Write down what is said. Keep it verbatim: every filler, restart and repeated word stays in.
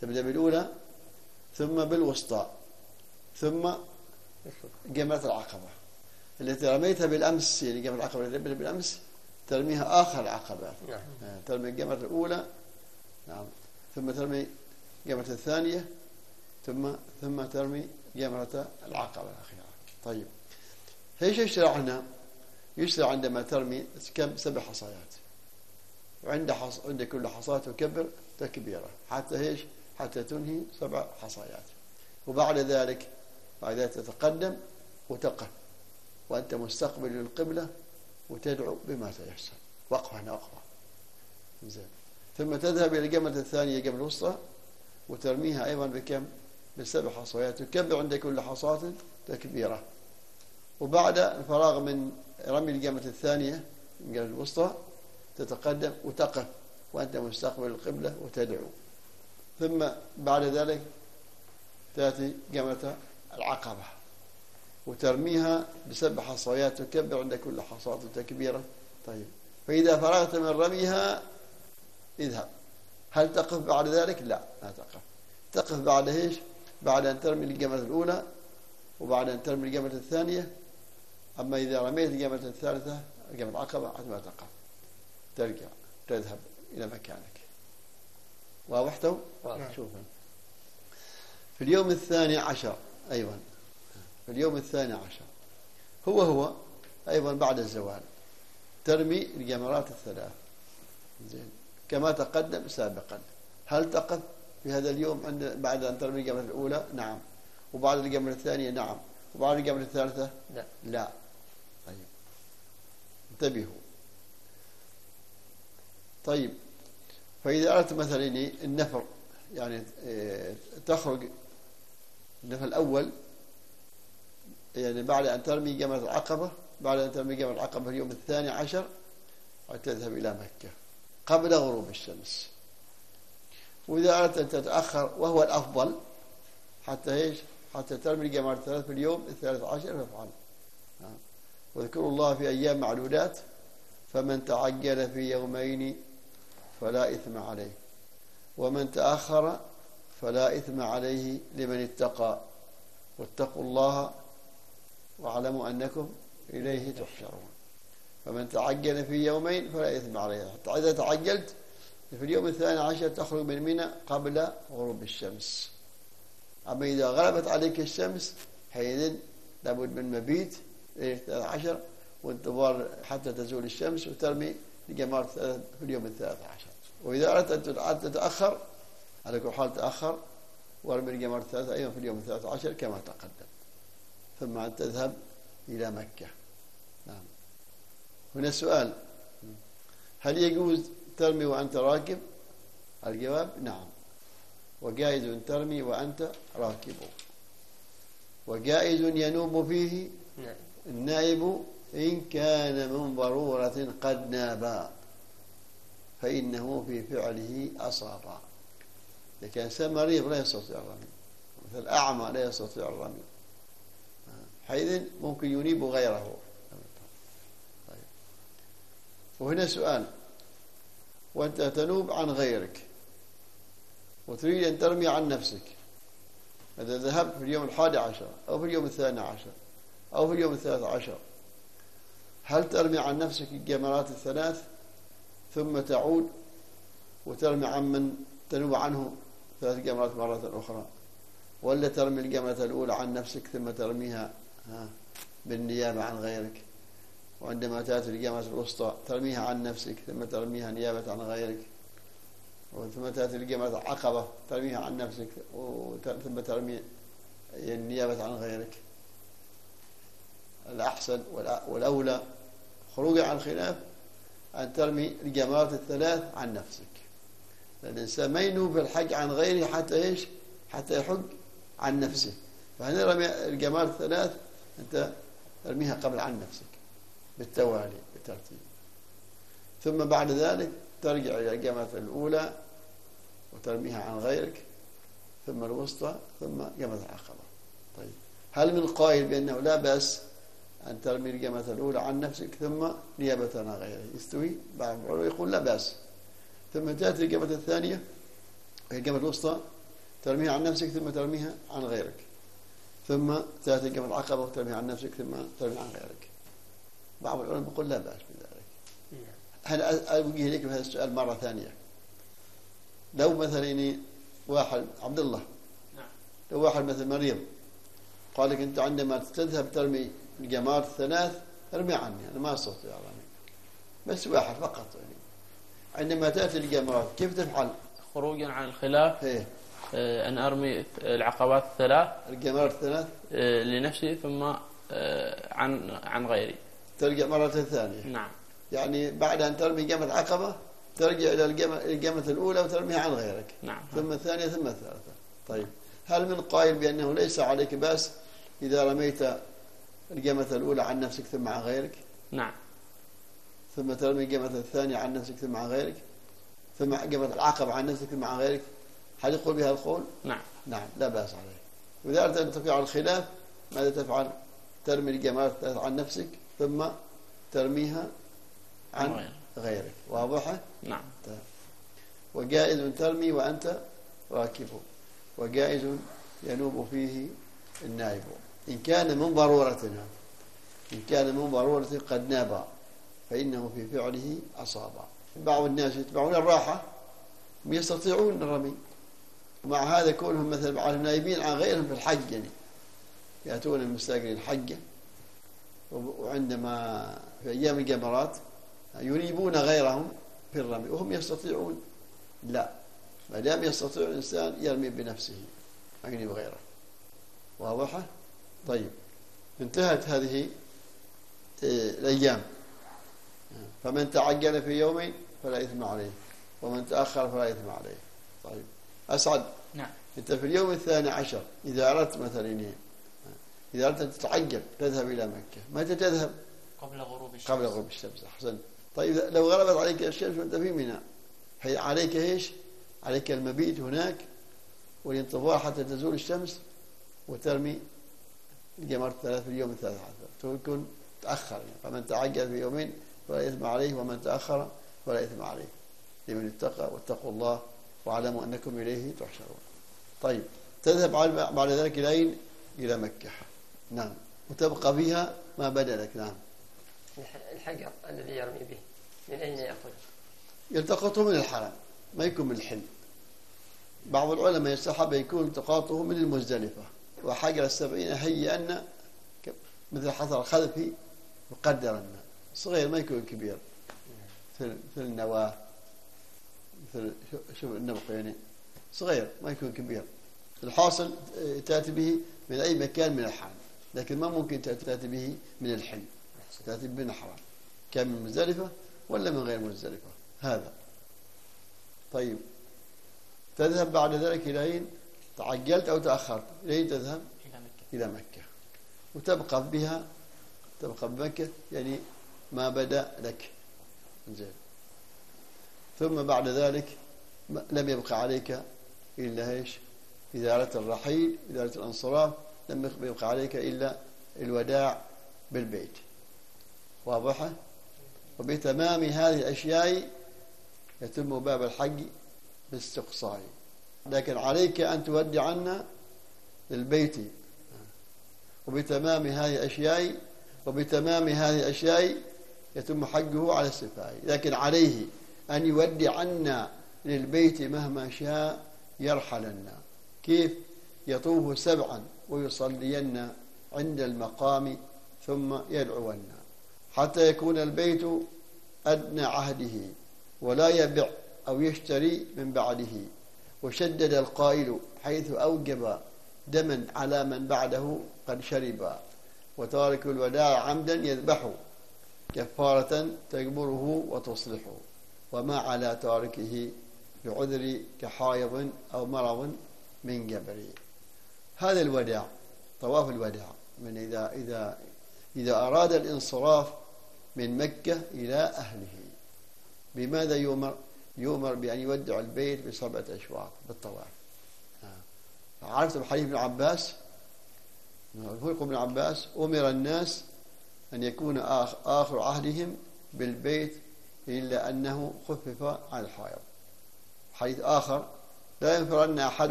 تبدأ بالأولى ثم بالوسطى ثم جمرة العقبة التي رميتها بالأمس، يعني جمرة العقبة التي رميتها بالأمس ترميها آخر العقبات. نعم. ترمي الجمرة الأولى، نعم، ثم ترمي جمرة الثانية، ثم ثم ترمي جمرة العقبة الأخيرة. طيب، ايش يشرع هنا؟ يشرع عندما ترمي كم؟ سبع حصيات، وعند حص... عند كل حصاة تكبر تكبيرة حتى ايش؟ حتى تنهي سبع حصيات. وبعد ذلك بعد ذلك تتقدم وتقف وأنت مستقبل للقبلة وتدعو بما تيسر. وقف هنا وقفة زين. ثم تذهب إلى الجمرة الثانية الجمرة الوسطى وترميها أيضا بكم؟ بسبع حصيات، تكبر عند كل حصاة تكبيرة. وبعد الفراغ من رمي الجمرة الثانية الجمرة الوسطى تتقدم وتقف وأنت مستقبل القبلة وتدعو. ثم بعد ذلك تأتي جمرة العقبة وترميها بسبع حصيات، تكبر عند كل حصاة تكبيرة. طيب، فإذا فرغت من رميها اذهب. هل تقف بعد ذلك؟ لا، لا تقف. تقف بعد ايش؟ بعد أن ترمي الجمرة الأولى وبعد أن ترمي الجمرة الثانية. أما إذا رميت الجمرة الثالثة الجمرة العقبة ما تقف، ترجع تذهب إلى مكانك. واضحتوا؟ شوفوا في اليوم الثاني عشر أيضا، في اليوم الثاني عشر هو هو أيضا بعد الزوال ترمي الجمرات الثلاث زين كما تقدم سابقا. هل تقف في هذا اليوم عند بعد أن ترمي الجمرة الأولى؟ نعم. وبعد الجمرة الثانية؟ نعم. وبعد الجمرة الثالثة؟ لا. لا. طيب، انتبهوا. طيب، فإذا أردت مثلا النفر، يعني تخرج النفر الأول، يعني بعد أن ترمي جمرة العقبة، بعد أن ترمي جمرة العقبة في اليوم الثاني عشر وتذهب إلى مكة قبل غروب الشمس. وإذا أردت أن تتأخر وهو الأفضل حتى إيش؟ حتى ترمي الجمرة الثلاث في اليوم الثالث عشر فافعل. واذكروا الله في أيام معدودات، فمن تعجل في يومين فلا إثم عليه ومن تأخر فلا إثم عليه لمن اتقى واتقوا الله واعلموا أنكم إليه تحشرون. فمن تعجل في يومين فلا إثم عليه. حتى إذا تعجلت في اليوم الثاني عشر تخرج من منى قبل غروب الشمس. أما إذا غلبت عليك الشمس حينئذ لابد من مبيت الثالث عشر وانتظار حتى تزول الشمس وترمي الجمرات في اليوم الثالث عشر. وإذا أردت أن تتأخر على كل حال تأخر وارمي الجمرات الثلاثة أيضا في اليوم الثالث عشر كما تقدم، ثم أن تذهب إلى مكة. نعم. هنا السؤال: هل يجوز ترمي وأنت راكب؟ الجواب: نعم، وجائز ترمي وأنت راكب، وجائز ينوب فيه النائب إن كان من ضرورة قد نابا فإنه في فعله أصابا. إذا كان إنسان مريض لا يستطيع الرمي، مثل أعمى لا يستطيع الرمي، حيث ممكن ينيب غيره. طيب. وهنا سؤال: وأنت تنوب عن غيرك وتريد أن ترمي عن نفسك، إذا ذهبت في اليوم الحادي عشر أو في اليوم الثاني عشر أو في اليوم الثالث عشر، هل ترمي عن نفسك الجمرات الثلاث ثم تعود وترمي عن من تنوب عنه ثلاث جمرات مرة أخرى، ولا ترمي الجمرة الأولى عن نفسك ثم ترميها بالنيابة عن غيرك، وعندما تأتي الجمرة الوسطى ترميها عن نفسك ثم ترميها نيابة عن غيرك، ثم تأتي الجمرة العقبة ترميها عن نفسك ثم ترمي النيابة عن غيرك؟ الأحسن والأولى خروجا عن الخلاف أن ترمي الجمرات الثلاث عن نفسك، لأن الإنسان ما ينوب الحج عن غيره حتى إيش؟ حتى يحج عن نفسه. فهنا رمي الجمرات الثلاث أنت ترميها قبل عن نفسك بالتوالي بالترتيب، ثم بعد ذلك ترجع إلى الجمرة الأولى وترميها عن غيرك، ثم الوسطى، ثم جمرة العقبة. طيب، هل من قائل بأنه لا بأس أن ترمي الجمرة الأولى عن نفسك ثم نيابة عن غيره؟ يستوي؟ بعض العلماء يقول لا بأس. ثم تأتي الجمرة الثانية وهي الجمرة الوسطى ترميها عن نفسك ثم ترميها عن غيرك، ثم تأتي جمرة العقبة وترميها عن نفسك ثم ترميها عن غيرك. بعض العلماء يقول لا بأس بذلك. هل أوجه لك هذا السؤال مرة ثانية؟ لو مثلا واحد عبد الله، لو واحد مثل مريض قال لك أنت عندما تذهب ترمي الجمار الثلاث ارمي عني، أنا ما أستطيع أرمي، بس واحد فقط يعني. عندما تأتي الجمرات كيف تفعل؟ خروجا عن الخلاف إيه؟ آه أن أرمي العقبات الثلاث الجمار الثلاث آه لنفسي ثم آه عن عن غيري، ترجع مرة ثانية. نعم. يعني بعد أن ترمي جمرة العقبة ترجع إلى الجمرة الأولى وترميها عن غيرك. نعم. ثم الثانية ثم الثالثة. طيب هل من قائل بأنه ليس عليك بأس إذا رميت الجمرة الأولى عن نفسك ثم عن غيرك؟ نعم. ثم ترمي الجمرة الثانية عن نفسك ثم عن غيرك، ثم جمرة العقبة عن نفسك ثم عن غيرك، هل يقول بها القول؟ نعم. نعم لا بأس عليه. وإذا أردت أن تقع الخلاف ماذا تفعل؟ ترمي الجمرة الثلاث عن نفسك ثم ترميها عن غيرك, غيرك. واضحة؟ نعم. طيب. وجائز ترمي وأنت راكب، وجائز ينوب فيه النائب إن كان من ضرورتنا، إن كان من ضرورة قد ناب فإنه في فعله أصاب. بعض الناس يتبعون الراحة ويستطيعون الرمي، ومع هذا كونهم مثلا على نائبين عن غيرهم في الحج، يعني يأتون المستاجرين الحجة وعندما في أيام الجمرات ينيبون غيرهم في الرمي وهم يستطيعون. لا، ما دام يستطيع الإنسان يرمي بنفسه ما ينيب غيره. واضحة؟ طيب انتهت هذه الأيام، فمن تعجل في يوم فلا إثم عليه ومن تأخر فلا إثم عليه. طيب أسعد. نعم. أنت في اليوم الثاني عشر إذا أردت مثلا إذا أردت أن تتعجل تذهب إلى مكة، متى تذهب؟ قبل غروب الشمس. قبل غروب الشمس. أحسن. طيب لو غربت عليك الشمس وأنت في منى، عليك إيش؟ عليك المبيت هناك والانتظار حتى تزول الشمس وترمي الجمرة الثلاث في اليوم الثالث عشر، تكون تأخر. فمن تعجل في يومين فلا إثم عليه ومن تأخر فلا إثم عليه، لمن اتقى واتقوا الله واعلموا أنكم إليه تحشرون. طيب تذهب بعد ذلك إلى إلى مكة. نعم. وتبقى فيها ما بدا لك. نعم. الحجر الذي يرمي به من أين يأخذ؟ يلتقطه من الحرم، ما يكون من الحل. بعض العلماء يستحب يكون التقاطه من المزدلفة، وحجر السبعين هيئنا مثل حصر الخلفي مقدرا صغير ما يكون كبير، مثل النواة، مثل شوف النبق يعني صغير ما يكون كبير. الحاصل تأتي به من أي مكان من الحرم، لكن ما ممكن تأتي به من الحل، تأتي به من الحرم، كان من مزدلفة ولا من غير مزدلفة. هذا طيب. تذهب بعد ذلك إلى أين؟ تعجلت أو تأخرت إلى أين تذهب؟ إلى مكة. إلى مكة، وتبقى بها تبقى بمكة يعني ما بدأ لك. زين. ثم بعد ذلك لم يبقى عليك إلا إيش؟ إذا أردت الرحيل، إذا أردت الانصراف لم يبقى عليك إلا الوداع بالبيت. واضحة؟ وبتمام هذه الأشياء يتم باب الحج باستقصاء، لكن عليك أن تودع عنا للبيت. وبتمام هذه الأشياء وبتمام هذه الأشياء يتم حجه على السفاهي، لكن عليه أن يودع عنا للبيت مهما شاء يرحلنا. كيف؟ يطوف سبعا ويصلين عند المقام ثم يدعون حتى يكون البيت أدنى عهده ولا يبع أو يشتري من بعده. وشدد القائل حيث أوجب دما على من بعده قد شرب، وتارك الوداع عمدا يذبح كفارة تجبره وتصلح، وما على تاركه بعذر كحائض أو مرض من جبر. هذا الوداع طواف الوداع من إذا إذا إذا أراد الانصراف من مكة إلى أهله بماذا يؤمر؟ يؤمر بأن يودع البيت بسبعة أشواط بالطواف. عرفتم حديث ابن عباس؟ يقول ابن عباس أمر الناس أن يكون آخر عهدهم بالبيت إلا أنه خفف عن الحائض. حديث آخر لا ينفرن أحد